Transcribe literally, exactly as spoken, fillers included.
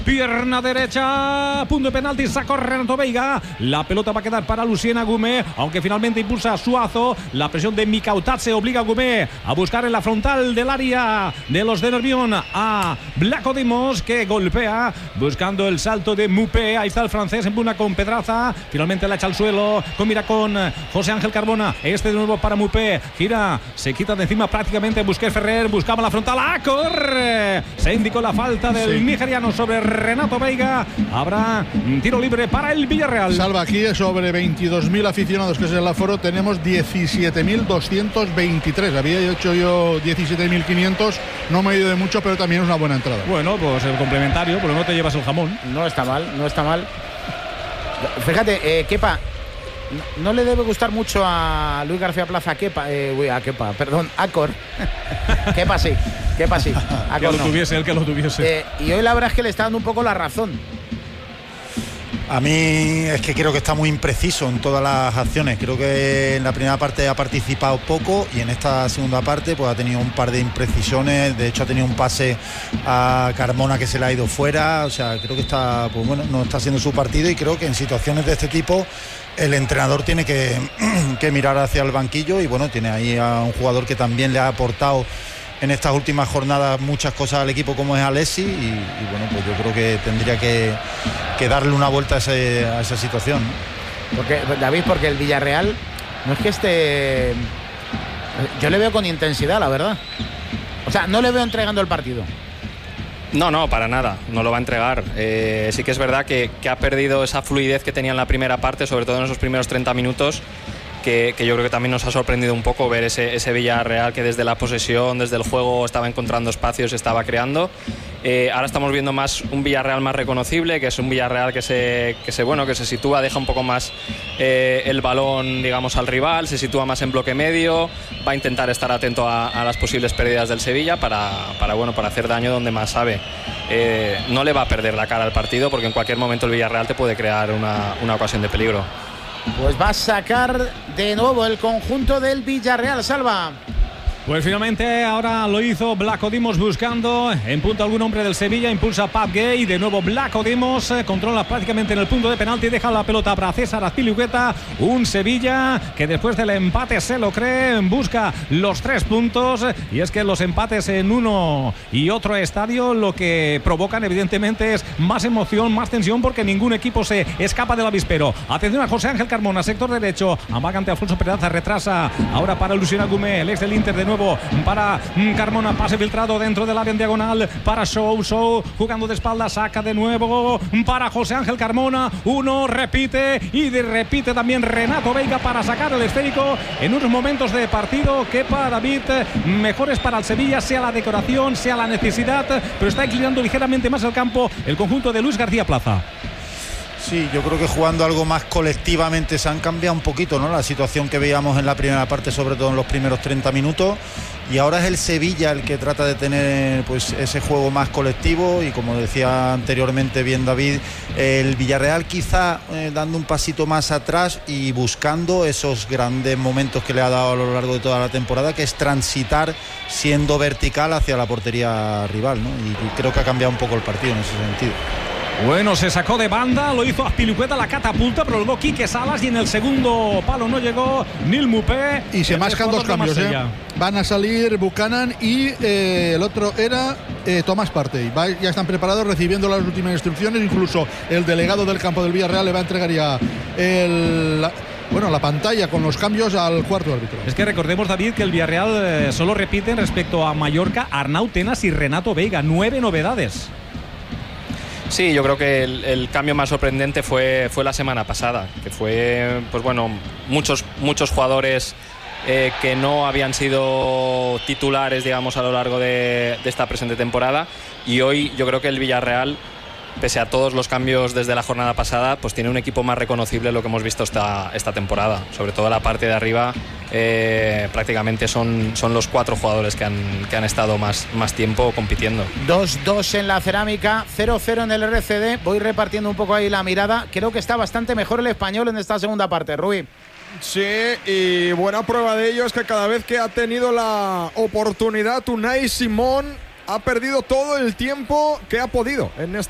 Pierna derecha, punto de penalti, sacó Renato Veiga. La pelota va a quedar para Lucien Agumé, aunque finalmente impulsa Suazo. La presión de Mikautatse obliga a Agumé a buscar en la frontal del área de los de Nervión a Vlaco Dimos, que golpea buscando el salto de Mupé. Ahí está el francés, empuna con Pedraza. Finalmente la echa al suelo, con mira con José Ángel Carbona. Este de nuevo para Mupé, gira, se quita de encima prácticamente Busquets Ferrer, buscaba la frontal. ¡Ah, corre! Se indicó la falta del sí. nigeriano sobre Renato Veiga. Habrá un tiro libre para el Villarreal. Salva, aquí sobre veintidós mil aficionados, que es el aforo, tenemos diecisiete mil doscientos veintitrés. Había hecho yo diecisiete mil quinientos, no me he ido de mucho, pero también es una buena entrada. Bueno, pues el complementario, pero no te llevas el jamón. No está mal, no está mal. Fíjate, eh, Kepa, no, no le debe gustar mucho a Luis García Plaza, Kepa, eh, uy, a Kepa, perdón, Acor. Kepa sí, Kepa sí. Acor que lo no. tuviese, el que lo tuviese. Eh, y hoy la verdad es que le está dando un poco la razón. A mí es que creo que está muy impreciso en todas las acciones. Creo que en la primera parte ha participado poco y en esta segunda parte pues ha tenido un par de imprecisiones. De hecho ha tenido un pase a Carmona que se le ha ido fuera. O sea, creo que está, pues bueno, no está haciendo su partido, y creo que en situaciones de este tipo el entrenador tiene que, que mirar hacia el banquillo, y bueno, tiene ahí a un jugador que también le ha aportado en estas últimas jornadas muchas cosas al equipo, como es Alexis, y, y bueno, pues yo creo que tendría que, que darle una vuelta a, ese, a esa situación, ¿no? Porque, David, porque el Villarreal no es que esté, yo le veo con intensidad, la verdad. O sea, no le veo entregando el partido. No, no, para nada, no lo va a entregar. Eh, sí que es verdad que, que ha perdido esa fluidez que tenía en la primera parte, sobre todo en esos primeros treinta minutos, que, que yo creo que también nos ha sorprendido un poco ver ese, ese Villarreal que desde la posesión, desde el juego estaba encontrando espacios, estaba creando. Eh, ahora estamos viendo más un Villarreal más reconocible, que es un Villarreal que se, que se, bueno, que se sitúa, deja un poco más eh, el balón, digamos, al rival, se sitúa más en bloque medio, va a intentar estar atento a, a las posibles pérdidas del Sevilla para, para, bueno, para hacer daño donde más sabe. Eh, no le va a perder la cara al partido, porque en cualquier momento el Villarreal te puede crear una, una ocasión de peligro. Pues va a sacar de nuevo el conjunto del Villarreal, Salva. Pues finalmente ahora lo hizo Vlaco Dimos buscando en punto algún hombre del Sevilla, impulsa Pat Gay, de nuevo Vlaco Dimos, eh, controla prácticamente en el punto de penalti, deja la pelota para César Azpilicueta, un Sevilla que después del empate se lo cree, busca los tres puntos, y es que los empates en uno y otro estadio lo que provocan evidentemente es más emoción, más tensión, porque ningún equipo se escapa del avispero. Atención a José Ángel Carmona, sector derecho, amagante Alfonso Pedraza, retrasa ahora para Lucien Agumé, el ex del Inter, de nuevo para Carmona, pase filtrado dentro del área en diagonal para Show, Show jugando de espalda, saca de nuevo para José Ángel Carmona, uno, repite y de, repite también Renato Veiga para sacar el esférico en unos momentos de partido que para David mejores para el Sevilla, sea la decoración, sea la necesidad, pero está inclinando ligeramente más el campo el conjunto de Luis García Plaza. Sí, yo creo que jugando algo más colectivamente se han cambiado un poquito, ¿no?, la situación que veíamos en la primera parte, sobre todo en los primeros treinta minutos, y ahora es el Sevilla el que trata de tener pues ese juego más colectivo, y como decía anteriormente bien David, el Villarreal quizá eh, dando un pasito más atrás y buscando esos grandes momentos que le ha dado a lo largo de toda la temporada, que es transitar siendo vertical hacia la portería rival, ¿no? Y, y creo que ha cambiado un poco el partido en ese sentido. Bueno, se sacó de banda, lo hizo Azpilicueta, la catapulta, pero luego Quique Salas, y en el segundo palo no llegó Nil Mupé. Y se mascan dos cambios, ¿eh? Van a salir Buchanan y eh, el otro era eh, Tomás Partey. Va, ya están preparados, recibiendo las últimas instrucciones. Incluso el delegado del campo del Villarreal le va a entregar ya el... La, bueno, la pantalla con los cambios al cuarto árbitro. Es que recordemos, David, que el Villarreal eh, solo repiten respecto a Mallorca Arnau Tenas y Renato Veiga. Nueve novedades. Sí, yo creo que el, el cambio más sorprendente fue, fue la semana pasada, que fue, pues bueno, muchos, muchos jugadores eh, que no habían sido titulares, digamos, a lo largo de, de esta presente temporada, y hoy yo creo que el Villarreal, pese a todos los cambios desde la jornada pasada, pues tiene un equipo más reconocible de lo que hemos visto esta, esta temporada. Sobre todo la parte de arriba, eh, prácticamente son, son los cuatro jugadores que han, que han estado más, más tiempo compitiendo. dos dos en la Cerámica, cero cero en el R C D. Voy repartiendo un poco ahí la mirada. Creo que está bastante mejor el Español en esta segunda parte, Rubí. Sí, y buena prueba de ello es que cada vez que ha tenido la oportunidad, Unai Simón ha perdido todo el tiempo que ha podido en esta